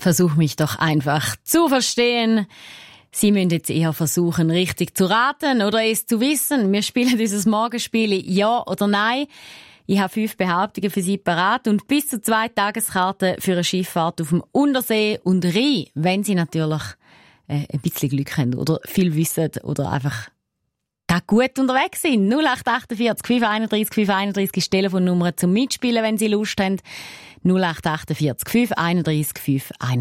Versuch mich doch einfach zu verstehen. Sie müssen jetzt eher versuchen, richtig zu raten oder es zu wissen. Wir spielen dieses Morgenspiel Ja oder Nein. Ich habe 5 Behauptungen für Sie parat und bis zu 2 Tageskarten für eine Schifffahrt auf dem Untersee und Rhein, wenn Sie natürlich ein bisschen Glück haben oder viel wissen oder einfach gut unterwegs sind. 0848 531 531 ist die Telefonnummer zum Mitspielen, wenn Sie Lust haben. 0848 531 531.